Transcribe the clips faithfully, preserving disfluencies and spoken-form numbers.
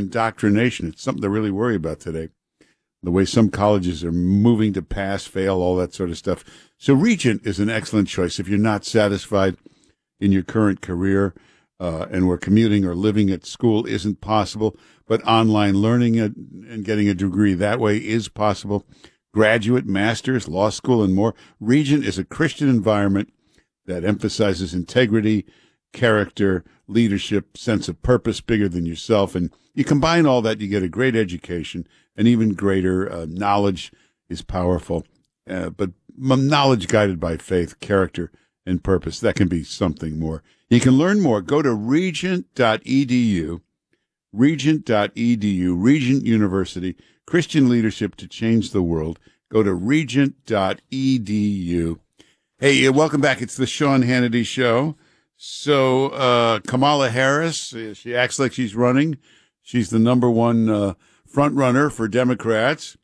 indoctrination. It's something to really worry about today. The way some colleges are moving to pass, fail, all that sort of stuff. So Regent is an excellent choice if you're not satisfied in your current career uh, and where commuting or living at school isn't possible, but online learning and getting a degree that way is possible. Graduate, master's, law school, and more. Regent is a Christian environment that emphasizes integrity, character, leadership, sense of purpose bigger than yourself. And you combine all that, you get a great education, and even greater uh, knowledge is powerful. Uh, but knowledge guided by faith, character, and purpose, that can be something more. You can learn more. Go to regent dot e d u, regent dot e d u, Regent University, Christian leadership to change the world. Go to regent dot e d u. Hey, welcome back. It's the Sean Hannity Show. So uh, Kamala Harris, she acts like she's running. She's the number one uh, front runner for Democrats.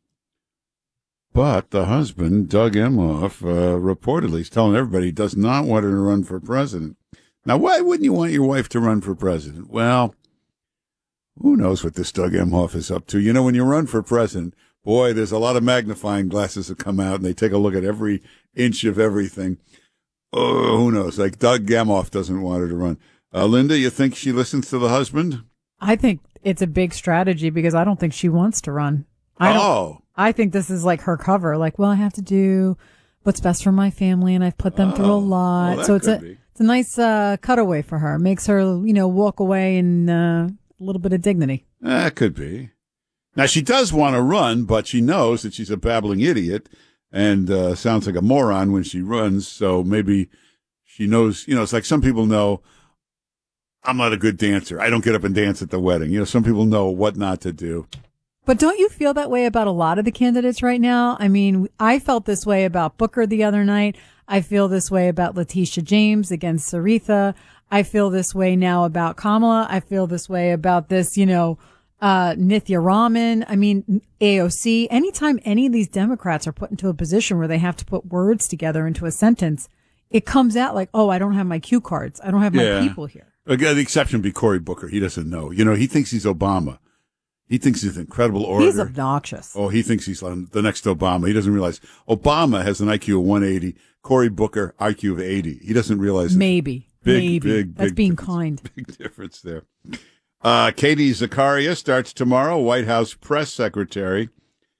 But the husband, Doug Emhoff, uh, reportedly is telling everybody he does not want her to run for president. Now, why wouldn't you want your wife to run for president? Well, who knows what this Doug Emhoff is up to? You know, when you run for president, boy, there's a lot of magnifying glasses that come out, and they take a look at every inch of everything. Oh, who knows? Like Doug Emhoff doesn't want her to run. Uh, Linda, you think she listens to the husband? I think it's a big strategy because I don't think she wants to run. I don't, oh. I think this is like her cover. Like, well, I have to do what's best for my family, and I've put them oh. through a lot. Well, so it's a be. it's a nice uh, cutaway for her. Makes her, you know, walk away in uh, a little bit of dignity. That could be. Now, she does want to run, but she knows that she's a babbling idiot and uh, sounds like a moron when she runs. So maybe she knows, you know, it's like some people know I'm not a good dancer. I don't get up and dance at the wedding. You know, some people know what not to do. But don't you feel that way about a lot of the candidates right now? I mean, I felt this way about Booker the other night. I feel this way about Letitia James against Saritha. I feel this way now about Kamala. I feel this way about this, you know, uh, Nithya Raman. I mean, A O C. Anytime any of these Democrats are put into a position where they have to put words together into a sentence, it comes out like, oh, I don't have my cue cards. I don't have yeah. my people here. Again, the exception would be Cory Booker. He doesn't know. You know, he thinks he's Obama. He thinks he's an incredible orator. He's obnoxious. Oh, he thinks he's the next Obama. He doesn't realize Obama has an I Q of one eighty. Cory Booker, I Q of eighty. He doesn't realize that. Maybe. Big, Maybe. big, That's big being difference. kind. Big difference there. Uh, Katie Zakaria starts tomorrow, White House press secretary.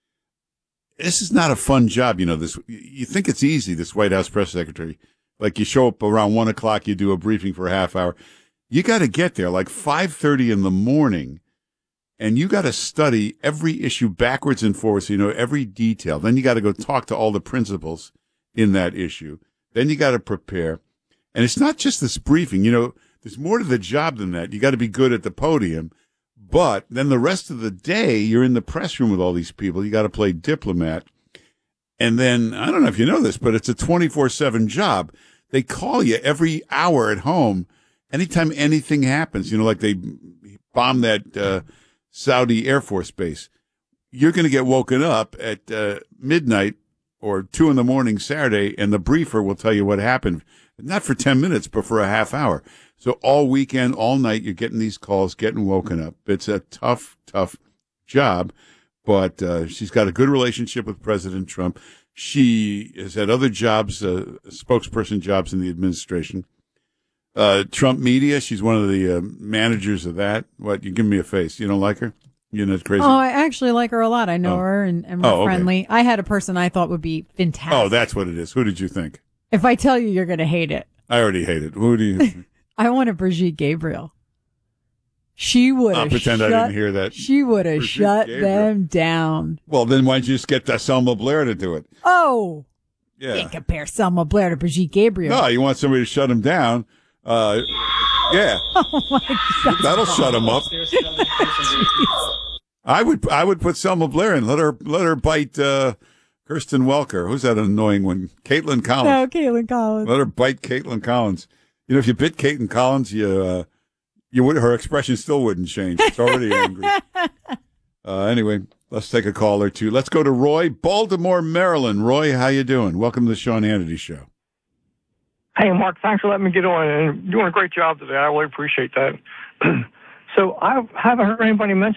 This is not a fun job. You know, this, you think it's easy, this White House press secretary. Like you show up around one o'clock, you do a briefing for a half hour. You got to get there like five thirty in the morning. And you got to study every issue backwards and forwards, so you know every detail. Then you got to go talk to all the principals in that issue. Then you got to prepare. And it's not just this briefing. You know, there's more to the job than that. You got to be good at the podium. But then the rest of the day, you're in the press room with all these people. You got to play diplomat. And then, I don't know if you know this, but it's a twenty-four seven job. They call you every hour at home, anytime anything happens. You know, like they bombed that uh, Saudi Air Force base. You're going to get woken up at uh, midnight or two in the morning Saturday, and the briefer will tell you what happened. Not for ten minutes, but for a half hour. So all weekend, all night, you're getting these calls, getting woken up. It's a tough, tough job, but uh, she's got a good relationship with President Trump. She has had other jobs, uh, spokesperson jobs in the administration. Uh, Trump Media, she's one of the uh, managers of that. What, you give me a face. You don't like her? You're not crazy? Oh, I actually like her a lot. I know oh. her, and, and we're oh, okay. friendly. I had a person I thought would be fantastic. Oh, that's what it is. Who did you think? If I tell you, you're going to hate it. I already hate it. Who do you I wanted Brigitte Gabriel. She would have I'll pretend shut, I didn't hear that. She would have Brigitte shut Gabriel. them down. Well, then why don't you just get uh, Selma Blair to do it? Oh. Yeah. You can't compare Selma Blair to Brigitte Gabriel. No, you want somebody to shut him down. Uh, yeah. Oh, my God. That'll shut him up. I would I would put Selma Blair in. Let her let her bite uh, Kirsten Welker. Who's that annoying one? Caitlin Collins. No, Caitlin Collins. Let her bite Caitlin Collins. You know, if you bit Caitlin Collins, you uh, you would her expression still wouldn't change. It's already angry. Uh, anyway, let's take a call or two. Let's go to Roy, Baltimore, Maryland. Roy, how you doing? Welcome to the Sean Hannity Show. Hey, Mark, thanks for letting me get on. And you're doing a great job today. I really appreciate that. So I haven't heard anybody mention